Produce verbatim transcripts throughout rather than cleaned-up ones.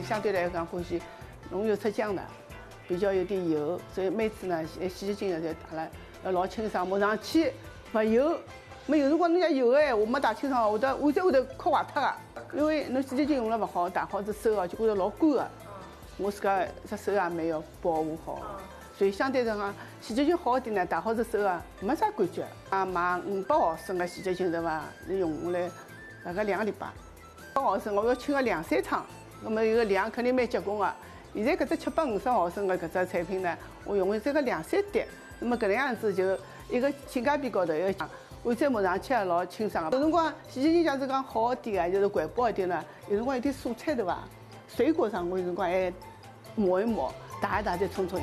相对来讲欢喜浓油赤酱的，比较有点油，所以每次呢洗洗洁精呢就打了要老清爽，抹上去勿油。没有辰光侬讲油个闲话没打清爽，会得会在会头磕坏脱个。因为侬洗洁精用了勿好，打好子手哦就觉着老干个。我自家只手也没有保护好，所以相对来讲洗洁精好一点呢，打好子手啊没啥感觉。啊，买五百毫升个洗洁精对伐？用下来大概两个礼拜。百毫升我要清个两三趟，那么有个量肯定蛮结棍个。现在搿只七百五十毫升个搿只产品呢，我用了这个两三滴，那么搿能样子就一个性价比高头，一个我再抹上去也老清爽个。有辰光洗洁精假使讲好一点个，就是环保一点呢，有辰光有点蔬菜对伐？水果上我有辰光还抹一抹，打一打再冲冲油。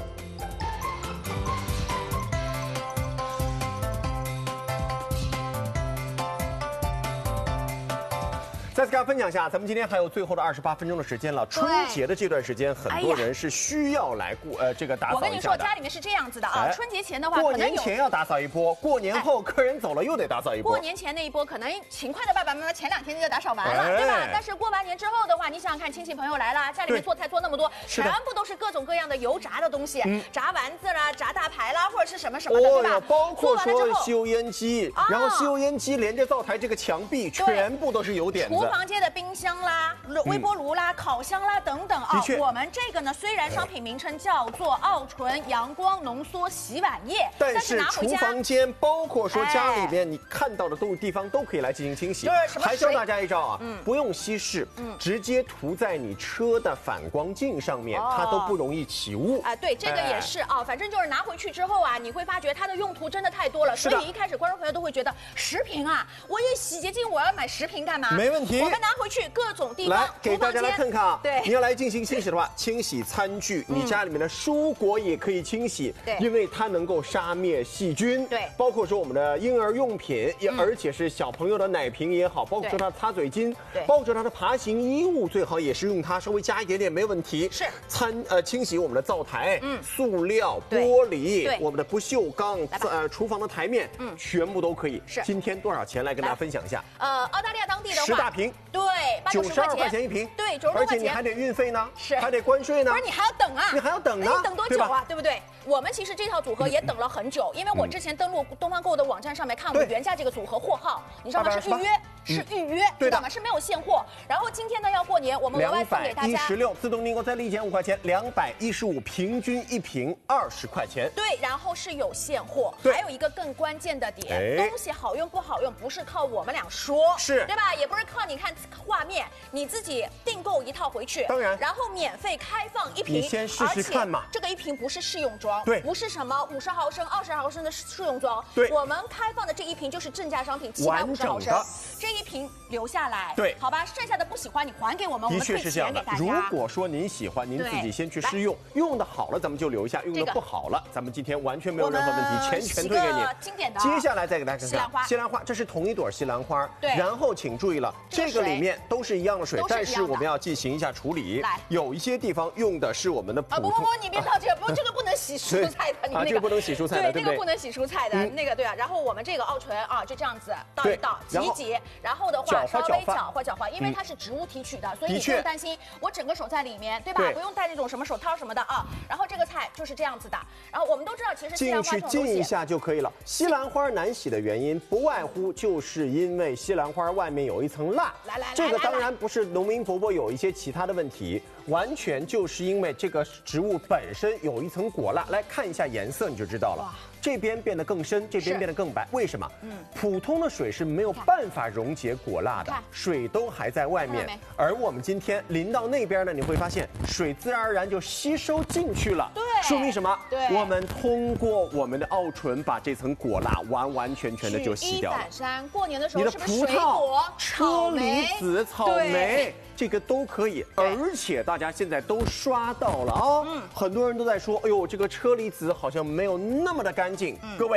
再次跟大家分享一下，咱们今天还有最后的二十八分钟的时间了。春节的这段时间，很多人是需要来过呃这个打扫一下的。 我跟你说，家里面是这样子的啊，春节前的话， 过年前要打扫一波，过年后客人走了又得打扫一波。 过年前那一波，可能勤快的爸爸妈妈前两天就打扫完了，对吧？但是过完年之后的话，你想想看，亲戚朋友来了，家里面做菜做那么多，全部都是各种各样的油炸的东西，炸丸子啦、炸大排啦，或者是什么什么的，对吧？ 包括说吸油烟机，然后吸油烟机连着灶台这个墙壁，全部都是油点子。 厨房街的冰箱。箱啦、微波炉啦、烤箱啦等等啊，我们这个呢，虽然商品名称叫做奥纯阳光浓缩洗碗液， 但是厨房间包括说家里面你看到的都地方都可以来进行清洗。还教大家一招啊，不用稀释，直接涂在你车的反光镜上面，它都不容易起雾。 啊，对，这个也是啊，反正就是拿回去之后啊，你会发觉它的用途真的太多了，所以一开始观众朋友都会觉得十瓶啊，我有洗洁精，我要买十瓶干嘛？ 没问题， 我们拿回去。各种地方来给大家来看看啊， 对， 你要来进行清洗的话，清洗餐具，你家里面的蔬果也可以清洗， 对， 因为它能够杀灭细菌， 对， 包括说我们的婴儿用品，也而且是小朋友的奶瓶也好，包括说它的擦嘴巾， 对， 包括说它的爬行衣物，最好也是用它稍微加一点点没问题。 是餐呃清洗我们的灶台，嗯，塑料、玻璃，我们的不锈钢，呃厨房的台面，嗯，全部都可以。 是， 今天多少钱来跟大家分享一下？ 呃，澳大利亚当地的话， 十大瓶， 对。 九十二块钱一瓶， 对，九十多块钱， 而且你还得运费呢， 是， 还得关税呢， 不是你还要等啊， 你还要等呢， 你等多久啊？对不对？我们其实这套组合也等了很久，因为我之前登录东方购的网站上面看我们原价这个组合货号，你知道吗？是预约，是预约，知道吗？是没有现货。然后今天呢要过年，我们额外送给大家两百一十六，自动订购再立减五块钱，两百一十五，平均一瓶二十块钱。 对，然后是有现货，还有一个更关键的点，东西好用不好用不是靠我们俩说， 是对吧？也不是靠你看画面，你自己订购一套回去， 当然， 然后免费开放一瓶， 你先试试看嘛。 这个一瓶不是试用装， 对， 不是什么五十毫升、二十毫升的试用装， 对， 我们开放的这一瓶就是正价商品七百五十毫升，这一瓶留下来， 对， 好吧，剩下的不喜欢你还给我们，我们退钱给大家。 如果说您喜欢，您自己先去试用，用的好了咱们就留下，用的不好了，咱们今天完全没有任何问题，钱全退给你。 经典的， 接下来再给大家看看西兰花， 西兰花，这是同一朵西兰花， 对。 然后请注意了，这个里面都是一样的水，但是我们要进行一下处理， 来， 有一些地方用的是我们的普通。 啊不不不，你别套这个，不，这个不能洗蔬菜的，你那个。 这个不能洗蔬菜的， 对，那个不能洗蔬菜的，那个对啊。然后我们这个奥纯啊，就这样子倒一倒，挤一挤，然后的话稍微搅和搅和，因为它是植物提取的，所以你不用担心我整个手在里面，对吧？不用戴那种什么手套什么的啊。然后这个菜就是这样子的。然后我们都知道，其实西兰花这种东西进去浸一下就可以了。西兰花难洗的原因不外乎就是因为西兰花外面有一层蜡。 来来来， 这个当然不是农民伯伯有一些其他的问题，完全就是因为这个植物本身有一层果蜡。来看一下颜色你就知道了。这边变得更深，这边变得更白，为什么？嗯，普通的水是没有办法溶解果蜡的，水都还在外面，而我们今天淋到那边呢，你会发现水自然而然就吸收进去了。 对， 说明什么？ 对， 我们通过我们的奥纯把这层果蜡完完全全的就洗掉了。 举一反三，过年的时候你的是不是葡萄、 车厘子、草莓。这个都可以，而且大家现在都刷到了啊、哦，嗯，很多人都在说，哎呦，这个车厘子好像没有那么的干净。嗯、各位，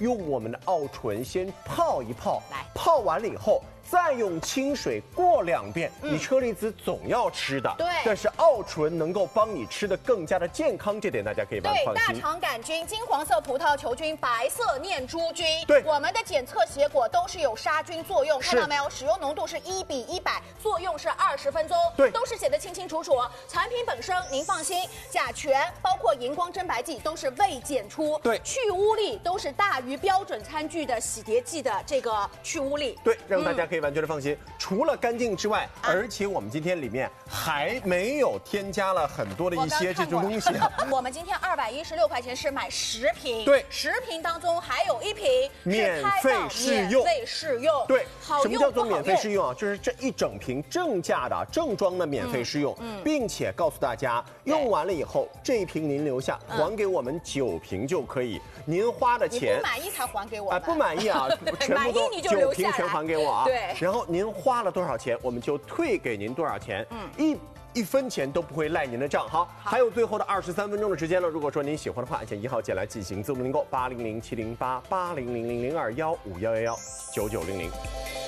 用我们的奥醇先泡一泡， 来， 泡完了以后。再用清水过两遍，嗯、你车厘子总要吃的， 对。 但是奥醇能够帮你吃的更加的健康，这点大家可以放心。 对，大肠杆菌、金黄色葡萄球菌、白色念珠菌， 对， 我们的检测结果都是有杀菌作用，看到没有？使用浓度是一比一百，作用是二十分钟， 对， 都是写的清清楚楚。产品本身您放心，甲醛包括荧光真白剂都是未检出， 对， 去污力都是大于标准餐具的洗涤剂的这个去污力， 对，让大家可以完全的放心。嗯除了干净之外，啊、而且我们今天里面还没有添加了很多的一些这种东西、啊。 我们今天二百一十六块钱是买十瓶， 对， 十瓶当中还有一瓶免费试用， 免费试用， 对， 好用什么叫做免费试用啊？就是这一整瓶正价的正装的免费试用，嗯嗯、并且告诉大家，用完了以后这一瓶您留下，还给我们九瓶就可以。您花的钱， 你不满意才还给我啊、呃，不满意啊，全部都九瓶全还给我啊。 对， 然后您花了多少钱，我们就退给您多少钱，嗯，一一分钱都不会赖您的账。好，好还有最后的二十三分钟的时间了。如果说您喜欢的话，按键一号键来进行自动订购，八零零七零八八零零零零二幺五幺幺幺九九零零。